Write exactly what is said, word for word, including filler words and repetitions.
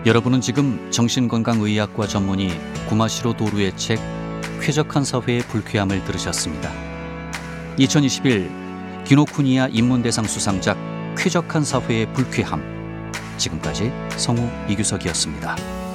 여러분은 지금 정신건강의학과 전문의 구마시로 도루의 책 쾌적한 사회의 불쾌함을 들으셨습니다. 이천이십일 기노쿠니아 인문대상 수상작 쾌적한 사회의 불쾌함. 지금까지 성우 이규석이었습니다.